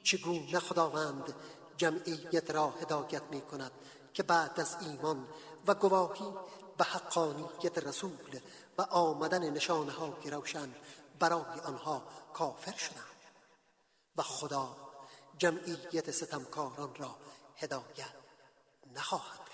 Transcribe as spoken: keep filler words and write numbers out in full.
چگونه خداوند جمعیت را هدایت می کند که بعد از ایمان و گواهی به حقانیت رسول و آمدن نشانه‌های روشن برای آنها کافر شدند و خدا جمعیت ستمکاران را هدایت نخواهد.